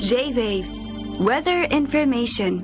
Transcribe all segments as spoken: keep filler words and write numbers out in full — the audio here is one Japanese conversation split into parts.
J-Wave Weather Information。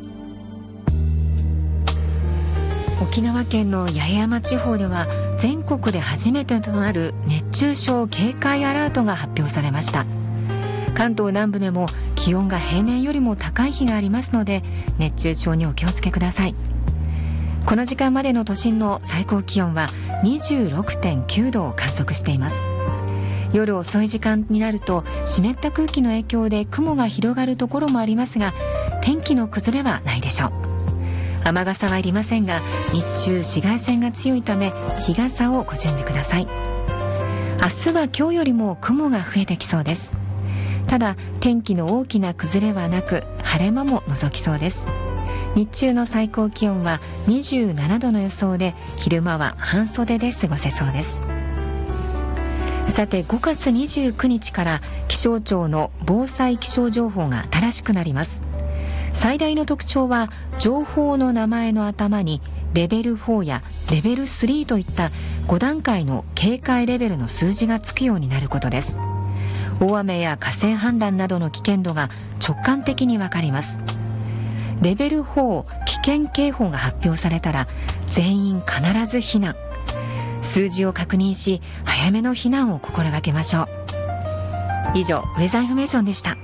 沖縄県の八重山地方では全国で初めてとなる熱中症警戒アラートが発表されました。関東南部でも気温が平年よりも高い日がありますので、熱中症にお気をつけください。この時間までの都心の最高気温は にじゅうろくてんきゅうどを観測しています。夜遅い時間になると湿った空気の影響で雲が広がるところもありますが、天気の崩れはないでしょう。雨傘はいりませんが、日中紫外線が強いため日傘をご準備ください。明日は今日よりも雲が増えてきそうです。ただ天気の大きな崩れはなく、晴れ間も覗きそうです。日中の最高気温はにじゅうななどの予想で、昼間は半袖で過ごせそうです。さて、ごがつにじゅうくにちから気象庁の防災気象情報が新しくなります。最大の特徴は、情報の名前の頭にレベルフォーやレベルスリーといったごだんかいの警戒レベルの数字がつくようになることです。大雨や河川氾濫などの危険度が直感的にわかります。レベルフォー危険警報が発表されたら全員必ず避難。数字を確認し、早めの避難を心がけましょう。以上、ウェザーインフォメーションでした。